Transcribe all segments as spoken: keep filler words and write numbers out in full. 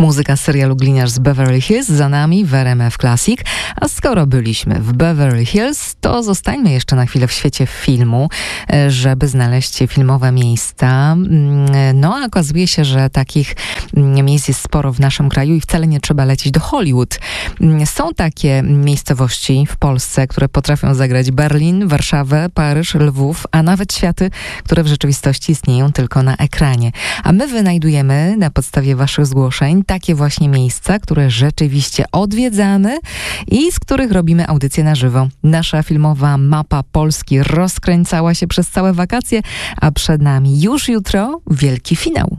Muzyka z serialu Gliniarz z Beverly Hills za nami w R M F Classic. A skoro byliśmy w Beverly Hills, to zostańmy jeszcze na chwilę w świecie filmu, żeby znaleźć filmowe miejsca. No a okazuje się, że takich miejsc jest sporo w naszym kraju i wcale nie trzeba lecieć do Hollywood. Są takie miejscowości w Polsce, które potrafią zagrać Berlin, Warszawę, Paryż, Lwów, a nawet światy, które w rzeczywistości istnieją tylko na ekranie. A my wynajdujemy na podstawie waszych zgłoszeń takie właśnie miejsca, które rzeczywiście odwiedzamy i z których robimy audycje na żywo. Nasza filmowa mapa Polski rozkręcała się przez całe wakacje, a przed nami już jutro wielki finał.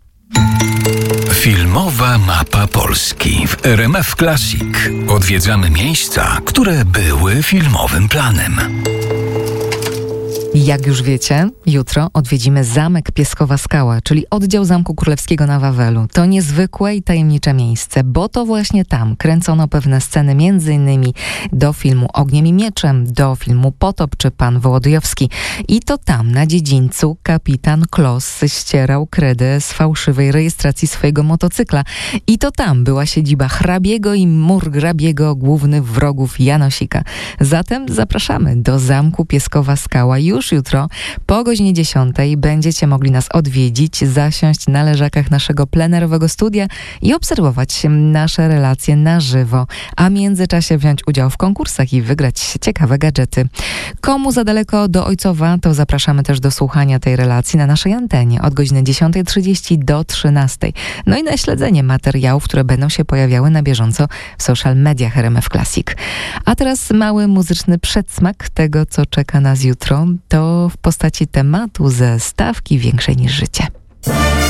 Filmowa mapa Polski w R M F Classic. Odwiedzamy miejsca, które były filmowym planem. Jak już wiecie, jutro odwiedzimy Zamek Pieskowa Skała, czyli oddział Zamku Królewskiego na Wawelu. To niezwykłe i tajemnicze miejsce, bo to właśnie tam kręcono pewne sceny, między innymi do filmu Ogniem i Mieczem, do filmu Potop czy Pan Wołodyjowski. I to tam, na dziedzińcu, kapitan Klos ścierał kredę z fałszywej rejestracji swojego motocykla. I to tam była siedziba hrabiego i murgrabiego, głównych wrogów Janosika. Zatem zapraszamy do Zamku Pieskowa Skała już jutro po godzinie dziesiątej będziecie mogli nas odwiedzić, zasiąść na leżakach naszego plenerowego studia i obserwować nasze relacje na żywo, a w międzyczasie wziąć udział w konkursach i wygrać ciekawe gadżety. Komu za daleko do Ojcowa, to zapraszamy też do słuchania tej relacji na naszej antenie od godziny dziesiątej trzydzieści do trzynastej. No i na śledzenie materiałów, które będą się pojawiały na bieżąco w social mediach R M F Classic. A teraz mały muzyczny przedsmak tego, co czeka nas jutro. To w postaci tematu ze stawki Większej niż życie.